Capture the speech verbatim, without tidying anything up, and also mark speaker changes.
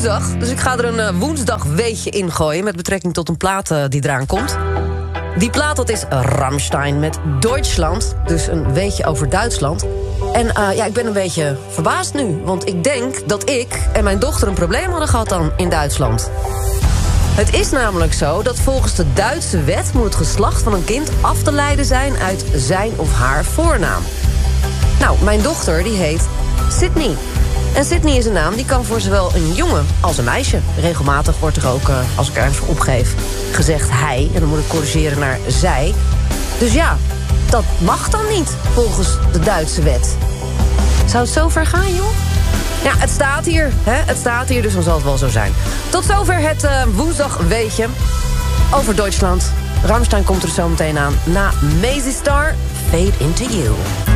Speaker 1: woensdag, dus ik ga er een uh, woensdag weetje in gooien... met betrekking tot een plaat uh, die eraan komt. Die plaat, dat is Rammstein met Deutschland. Dus een weetje over Duitsland. En uh, ja, ik ben een beetje verbaasd nu. Want ik denk dat ik en mijn dochter een probleem hadden gehad dan in Duitsland. Het is namelijk zo dat volgens de Duitse wet... moet het geslacht van een kind af te leiden zijn uit zijn of haar voornaam. Nou, mijn dochter die heet Sydney. En Sydney is een naam die kan voor zowel een jongen als een meisje. Regelmatig wordt er ook, uh, als ik er even opgeef, gezegd hij. En dan moet ik corrigeren naar zij. Dus ja, dat mag dan niet volgens de Duitse wet. Zou het zo ver gaan, joh? Ja, het staat hier. Hè? Het staat hier, dus dan zal het wel zo zijn. Tot zover het uh, woensdag weetje over Duitsland. Rammstein komt er zo meteen aan na Mazy Star, Fade Into You.